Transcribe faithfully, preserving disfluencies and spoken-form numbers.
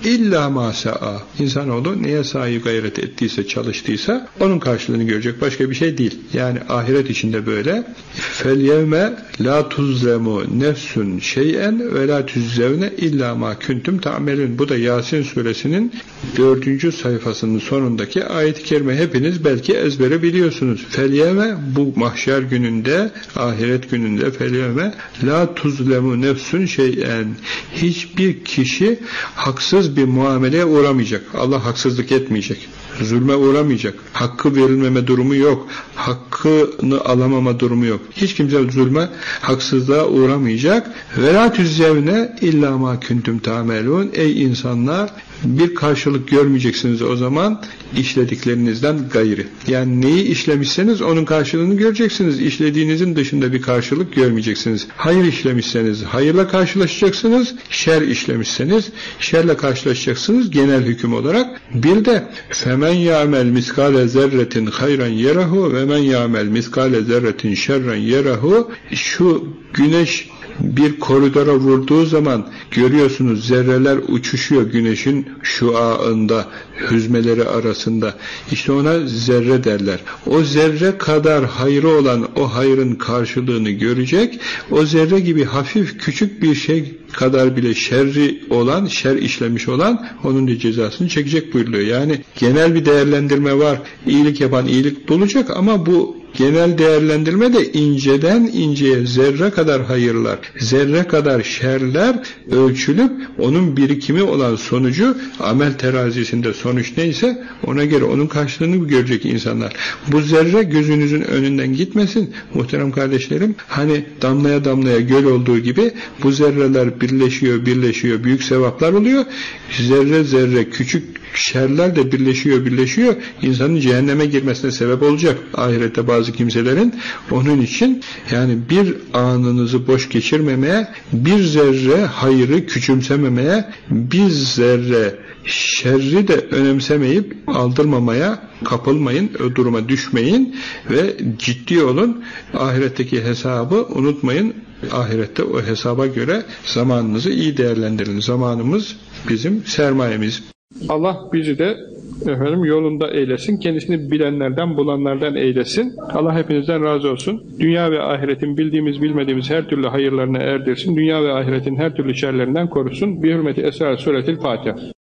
İlla ma sa'a. İnsanoğlu neye sahi gayret ettiyse, çalıştıysa onun karşılığını görecek. Başka bir şey değil. Yani ahiret içinde böyle. Fel yevme la tuzlemu nefsun şey'en ve la tuzzevne illa ma kuntum ta'melun. Bu da Yasin suresinin dördüncü sayfasının sonundaki ayet-i kerime. Hepiniz belki ezbere biliyorsunuz. Fel yevme, bu mahşer gününde, ahiret gününde, fel yevme la tuzlemu nefsun şey'en. Hiçbir kişi haksız bir muameleye uğramayacak. Allah haksızlık etmeyecek. Zulme uğramayacak. Hakkı verilmeme durumu yok. Hakkını alamama durumu yok. Hiç kimse zulme, haksızlığa uğramayacak. Ve la tüzzevne illa ma kuntum ta'melun. Ey insanlar, bir karşılık görmeyeceksiniz o zaman işlediklerinizden gayri. Yani neyi işlemişseniz onun karşılığını göreceksiniz. İşlediğinizin dışında bir karşılık görmeyeceksiniz. Hayır işlemişseniz hayırla karşılaşacaksınız. Şer işlemişseniz şerle karşılaşacaksınız genel hüküm olarak. Bir de femen ya'mel miskale zerretin hayran yerahu ve men ya'mel miskale zerretin şerran yerahu. Şu güneş bir koridora vurduğu zaman görüyorsunuz zerreler uçuşuyor güneşin şuaında, hüzmeleri arasında. İşte ona zerre derler. O zerre kadar hayrı olan o hayrın karşılığını görecek. O zerre gibi hafif küçük bir şey kadar bile şerri olan, şer işlemiş olan onun da cezasını çekecek buyuruluyor. Yani genel bir değerlendirme var. İyilik yapan iyilik bulacak ama bu genel değerlendirme de inceden inceye zerre kadar hayırlar, zerre kadar şerler ölçülüp onun birikimi olan sonucu amel terazisinde sonuç neyse ona göre onun karşılığını görecek insanlar. Bu zerre gözünüzün önünden gitmesin muhterem kardeşlerim. Hani damlaya damlaya göl olduğu gibi bu zerreler birleşiyor, birleşiyor, büyük sevaplar oluyor. Zerre zerre küçük şerler de birleşiyor, birleşiyor. İnsanın cehenneme girmesine sebep olacak ahirette bazı kimselerin. Onun için yani bir anınızı boş geçirmemeye, bir zerre hayrı küçümsememeye, bir zerre şerri de önemsemeyip aldırmamaya kapılmayın, o duruma düşmeyin ve ciddi olun. Ahiretteki hesabı unutmayın. Ahirette o hesaba göre zamanınızı iyi değerlendirin. Zamanımız bizim sermayemiz. Allah bizi de efendim yolunda eylesin. Kendisini bilenlerden, bulanlardan eylesin. Allah hepinizden razı olsun. Dünya ve ahiretin bildiğimiz, bilmediğimiz her türlü hayırlarına erdirsin. Dünya ve ahiretin her türlü şerlerinden korusun. Bi hürmeti Esrar Suretil Fatiha.